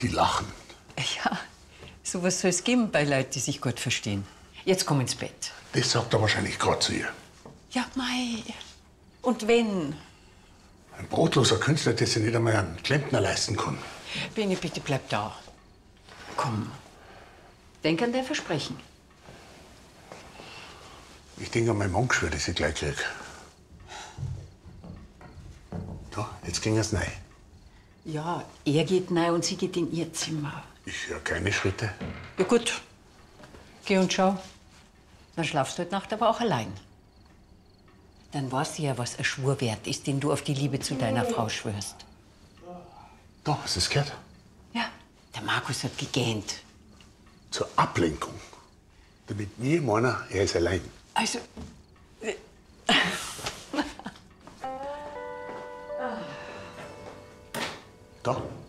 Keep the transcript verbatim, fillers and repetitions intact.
Die lachen. Ja, sowas soll es geben bei Leuten, die sich gut verstehen. Jetzt komm ins Bett. Das sagt er wahrscheinlich gerade zu ihr. Ja, mei. Und wenn? Ein brotloser Künstler, der sich nicht einmal einen Klempner leisten kann. Beni, bitte bleib da. Komm. Denk an dein Versprechen. Ich denke an mein Monk, das ich gleich krieg. Da, jetzt ging es rein. Ja, er geht rein und sie geht in ihr Zimmer. Ich höre keine Schritte. Ja gut. Geh und schau. Dann schlafst du heute Nacht aber auch allein. Dann weißt du ja, was ein Schwur wert ist, den du auf die Liebe zu deiner Frau schwörst. Da, hast du es gehört? Ja, der Markus hat gegähnt. Zur Ablenkung. Damit nie meiner, er ist allein. Also, Da.